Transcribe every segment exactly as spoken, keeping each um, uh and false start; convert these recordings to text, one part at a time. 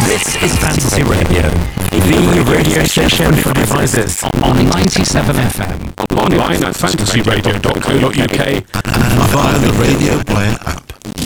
This is Fantasy Radio, the radio station for devices on ninety-seven F M, online at fantasy radio dot co dot U K and via the Radio Player app.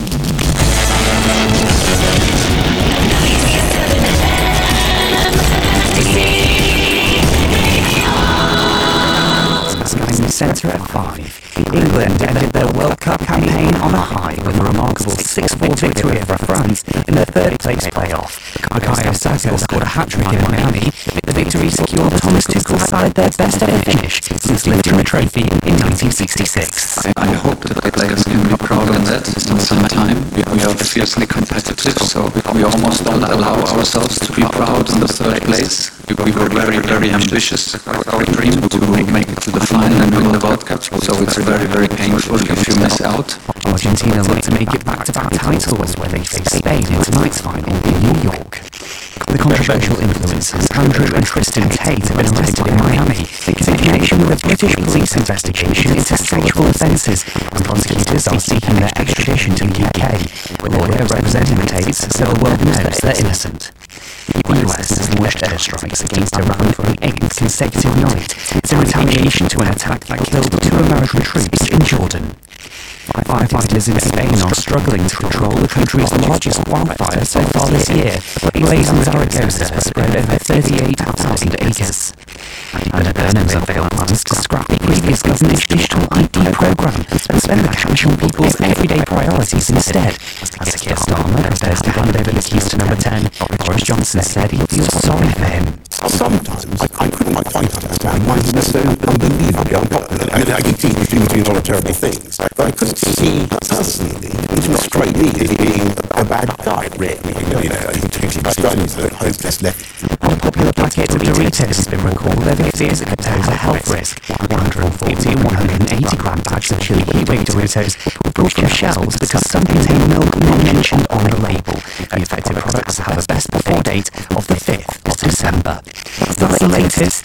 Centre at five. England ended their World Cup campaign on a high with a remarkable six four victory over France in their third place playoff. Bukayo Saka scored a hat-trick in Miami. The victory secured Thomas Tuchel's side their best ever finish since lifting the trophy in nineteen sixty-six. I hope that the players can be proud of that. In some time, we are fiercely competitive, so we almost don't allow ourselves to be proud in the third place. We were very, very ambitious. Our dream to make it to the final and win the World Cup, so it's very, very painful if you miss out. Argentina look to make it back-to-back titles when they face Spain in tonight's final in New York. The controversial influencers Andrew and Tristan Tate have been arrested in Miami in connection with a British police investigation into sexual offences, and prosecutors are seeking their extradition to the U K. A lawyer representing the Tates said the world knows they're innocent. The U S has launched airstrikes against Iran for the eighth consecutive night. It's in retaliation to an attack that killed two American troops in Jordan. Firefighters in Spain are struggling to control the country's largest wildfire so far this year. The blaze in Zaragoza has spread over thirty-eight thousand acres. And Burnham unveiled plans to scrap the previous government's digital I D programme and spend the cash on people's everyday priorities instead. As Keir Starmer prepares to hand over the keys to number ten, Boris Johnson said he feels sorry for him. Sometimes I, I couldn't quite understand why he's so unbelievably unpopular. I mean, I could see he's doing a lot of terrible things, but I couldn't see personally, even straight me, as being a bad guy, really. You know, he takes his studies at hopeless left. One popular packet of Doritos has been recalled over fifty years ago pose a health risk. one hundred forty and one hundred eighty gram bags of chili Heatwave Doritos were pulled from shelves because some contain milk not mentioned on the label. The affected products have a best before date of the fifth of December. That's the latest.